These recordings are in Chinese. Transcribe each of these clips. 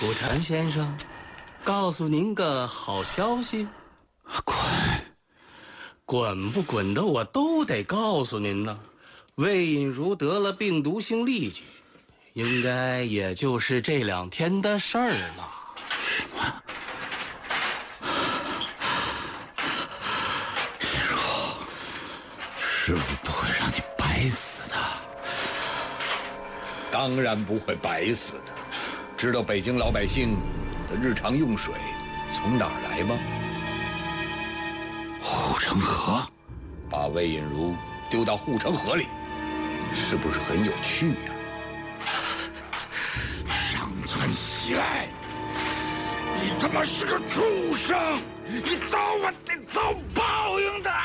古禅先生，告诉您个好消息。滚不滚的我都得告诉您呢。魏隐如得了病毒性痢疾，应该也就是这2天的事儿了。 什么？隐如，师父不会让你白死的。 当然不会白死的。知道北京老百姓的日常用水从哪儿来吗？ 护城河。 把魏隐如丢到护城河里，是不是很有趣呀？ 上村喜来，你他妈是个畜生！你早晚得遭报应的。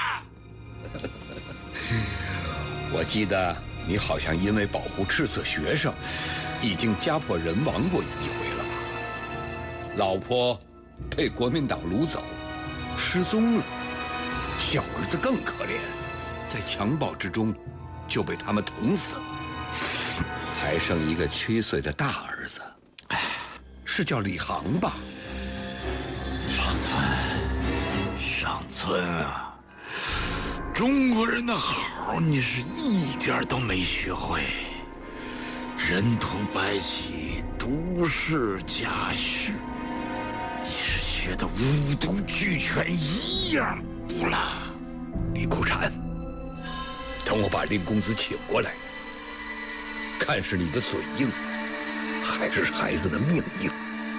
我记得你好像因为保护赤色学生，已经家破人亡过1回了吧？老婆被国民党掳走，失踪了。小儿子更可怜，在襁褓之中就被他们捅死了，还剩一个7岁的大儿子，是叫李航吧？ 上村啊！中国人的好，你是一点都没学会。人屠白起，毒誓家训，你是学的五毒俱全一样不落。 李苦禅，等我把林公子请过来，看是你的嘴硬，还是孩子的命硬。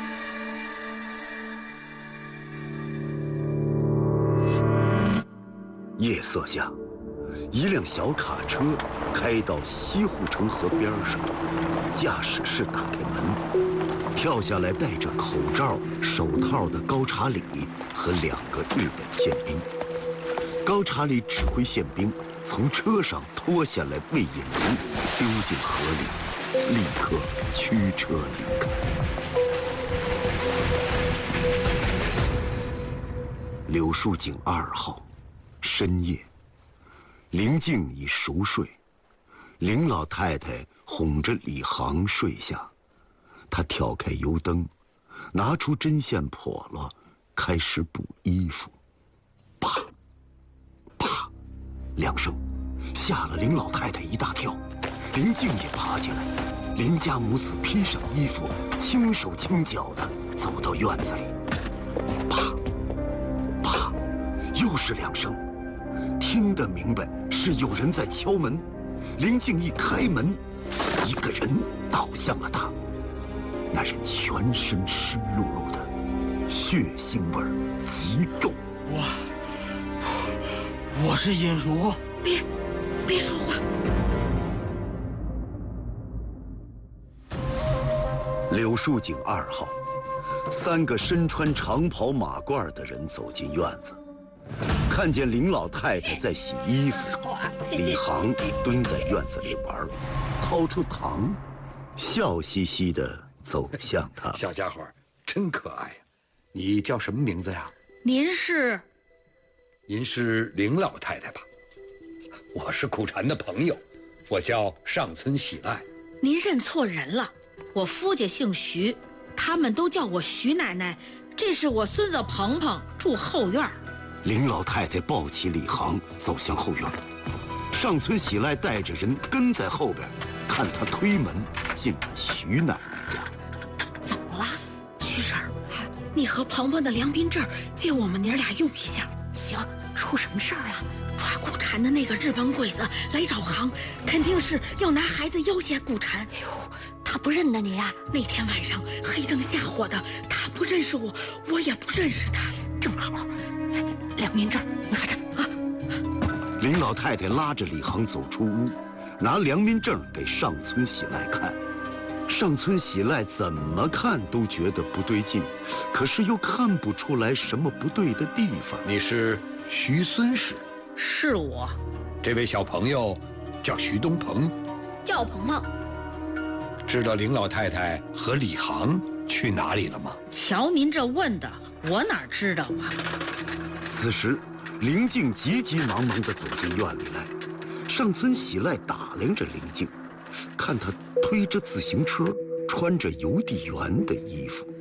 夜色下，一辆小卡车开到西护城河边上，驾驶室打开门，跳下来戴着口罩、手套的高查理和2个日本宪兵。高查理指挥宪兵从车上脱下来魏隐如，丢进河里，立刻驱车离开。柳树井2号，深夜，林静已熟睡，林老太太哄着李航睡下。她挑开油灯，拿出针线笸箩，开始补衣服。啪啪2声，吓了林老太太一大跳。林静也爬起来，林家母子披上衣服，轻手轻脚地走到院子里。啪啪，又是2声，听得明白是有人在敲门。林静一开门，一个人倒向了他。那人全身湿漉漉的，血腥味儿极重。 我是隐如。 别说话。 柳树井2号，3个身穿长袍马褂的人走进院子，看见林老太太在洗衣服，李航蹲在院子里玩，掏出糖，笑嘻嘻地走向他。 小家伙真可爱呀！你叫什么名字呀？ 您是？ 您是林老太太吧？我是苦禅的朋友，我叫上村喜赖。 您认错人了，我夫家姓徐，他们都叫我徐奶奶。这是我孙子鹏鹏，住后院。 林老太太抱起李航走向后院，上村喜赖带着人跟在后边，看他推门进了徐奶奶家。 怎么了，徐婶儿？你和鹏鹏的良民证借我们娘俩用一下。行，出什么事儿了？抓古禅的那个日本鬼子来找行，肯定是要拿孩子要挟古禅。哎呦，他不认得你呀？那天晚上黑灯瞎火的，他不认识我，我也不认识他。正好，良民证拿着啊！ 林老太太拉着李航走出屋，拿良民证给上村喜赖看。上村喜赖怎么看都觉得不对劲，可是又看不出来什么不对的地方。 你是徐孙氏？ 是我。 这位小朋友叫徐东鹏， 叫鹏鹏。 知道林老太太和李航去哪里了吗？ 瞧您这问的，我哪知道啊？ 此时，林静急急忙忙地走进院里来。上村喜赖打量着林静，看他推着自行车， 穿着邮递员的衣服。